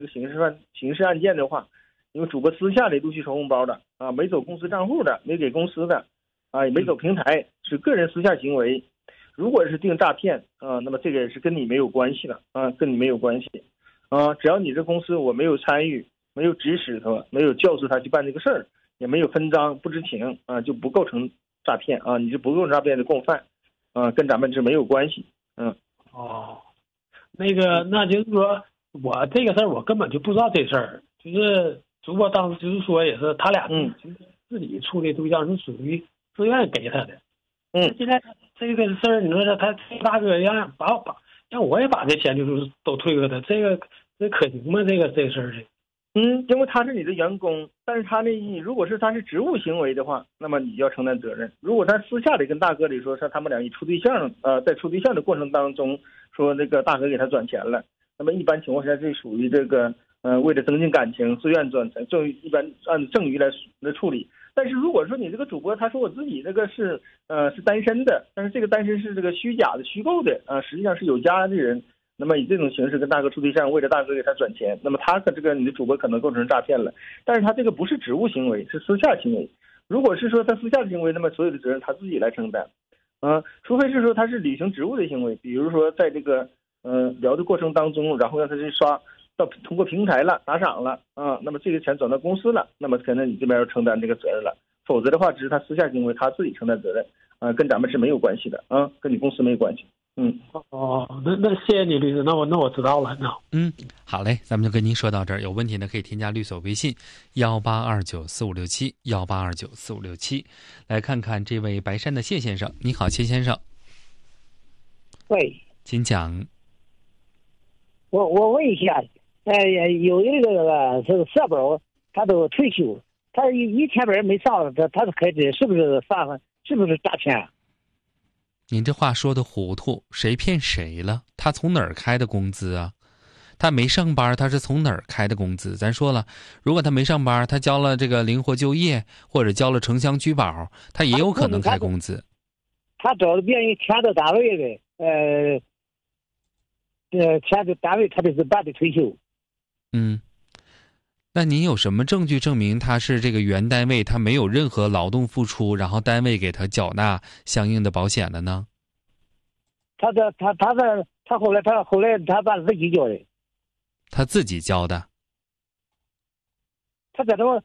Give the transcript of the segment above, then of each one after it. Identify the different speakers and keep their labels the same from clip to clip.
Speaker 1: 这个刑事案件的话，因为主播私下里陆续收红包的啊，没走公司账户的，没给公司的啊，也没走平台，是个人私下行为。如果是定诈骗啊，那么这个是跟你没有关系的啊，跟你没有关系啊。只要你这公司我没有参与，没有指使他，没有教唆他去办这个事儿，也没有分赃，不知情啊，就不构成诈骗啊，你是不构成诈骗的共犯啊，跟咱们是没有关系。
Speaker 2: 哦，那个，那就是说我这个事儿我根本就不知道这事儿，就是主播当时就是说也是他俩自己处的对象是属于自愿给他的。现在这个事儿，你说他大哥让我也把这钱就是都退给他，这可行吗？这事儿是。
Speaker 1: 因为他是你的员工，但是他如果是他是职务行为的话，那么你就要承担责任。如果他私下里跟大哥里说他们俩一处对象，在处对象的过程当中说那个大哥给他转钱了，那么一般情况下这属于这个为了增进感情自愿转钱，一般按赠与来处理。但是如果说你这个主播他说我自己这个是单身的，但是这个单身是这个虚假的虚构的实际上是有家的人。那么以这种形式跟大哥处对象，为了大哥给他转钱，那么他这个你的主播可能构成诈骗了，但是他这个不是职务行为，是私下行为。如果是说他私下的行为，那么所有的责任他自己来承担，除非是说他是履行职务的行为，比如说在这个聊的过程当中，然后让他去通过平台了打赏了那么这个钱转到公司了，那么可能你这边要承担这个责任了，否则的话只是他私下行为，他自己承担责任跟咱们是没有关系的跟你公司没有关系。
Speaker 2: 那谢谢你律师，那我知道了。
Speaker 3: 好嘞，咱们就跟您说到这儿。有问题呢可以添加律所微信18294567，18294567。来看看这位白山的谢先生。你好，谢先生。
Speaker 4: 喂，
Speaker 3: 请讲。
Speaker 4: 我问一下，有一个是社保，他都退休，他一天本没上，他是开支是不是是不是诈骗啊？
Speaker 3: 您这话说的糊涂，谁骗谁了？他从哪儿开的工资啊？他没上班，他是从哪儿开的工资？咱说了，如果他没上班，他交了这个灵活就业或者交了城乡居保，他也有可能开工资。
Speaker 4: 他找的别人签的单位的，签的单位他就是办的退休。
Speaker 3: 那您有什么证据证明他是这个原单位，他没有任何劳动付出，然后单位给他缴纳相应的保险了呢？
Speaker 4: 他后来他办自己交的。
Speaker 3: 他自己交的。
Speaker 4: 他这种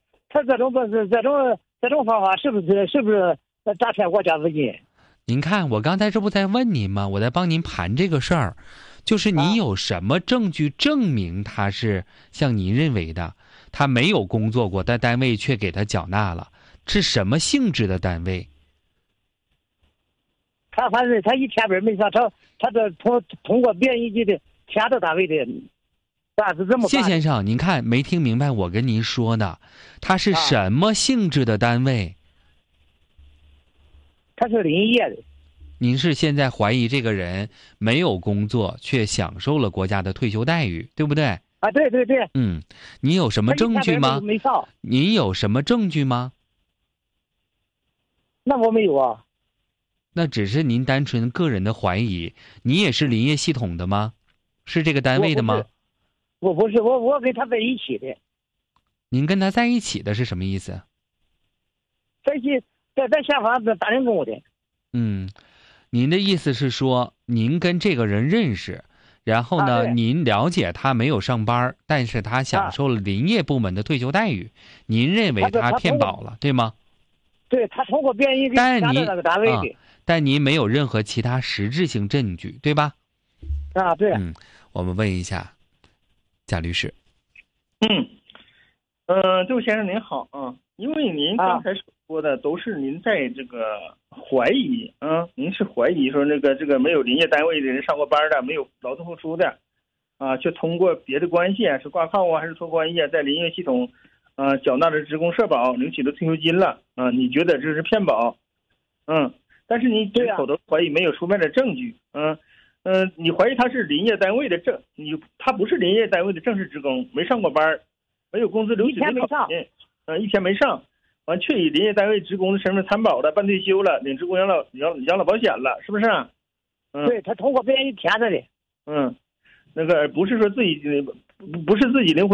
Speaker 4: 方法是不是诈骗国家资金？
Speaker 3: 您看，我刚才这不在问您吗？我在帮您盘这个事儿，就是你有什么证据证明他是像您认为的，他没有工作过，但单位却给他缴纳了，是什么性质的单位？
Speaker 4: 他反正他一天本没上，他这通过别人一级的签的单位的，是这么办。
Speaker 3: 谢先生，您看没听明白我跟您说的，他是什么性质的单位？
Speaker 4: 他是林业的。
Speaker 3: 您是现在怀疑这个人没有工作，却享受了国家的退休待遇，对不对？
Speaker 4: 对。
Speaker 3: 你有什么证据吗？
Speaker 4: 没上。
Speaker 3: 你有什么证据吗？
Speaker 4: 那我没有啊。
Speaker 3: 那只是您单纯个人的怀疑。你也是林业系统的吗？是这个单位的吗？
Speaker 4: 我不是，我跟他在一起的。
Speaker 3: 您跟他在一起的是什么意思？
Speaker 4: 在县房子打零工的。
Speaker 3: 您的意思是说，您跟这个人认识，然后呢，您了解他没有上班，但是他享受了林业部门的退休待遇，您认为他骗保了，对吗？
Speaker 4: 对，他通过别人签的那个单位的。
Speaker 3: 但您没有任何其他实质性证据，对吧？
Speaker 4: 对。
Speaker 3: 我们问一下贾律师。
Speaker 1: 这位先生您好因为您刚才说的都是您在这个怀疑您是怀疑说这个没有林业单位的人上过班的，没有劳动付出的却通过别的关系是挂靠还是托关系在林业系统缴纳了职工社保，领取了退休金了你觉得这是骗保但是你口头怀疑没有书面的证据你怀疑他是林业单位的他不是林业单位的正式职工，没上过班，没有工资领取，一天没上完却以林业单位职工的身份参保了，办退休了，领职工养老保险了，是不是
Speaker 4: 对，他通过别人填的
Speaker 1: 那个不是说不是自己灵活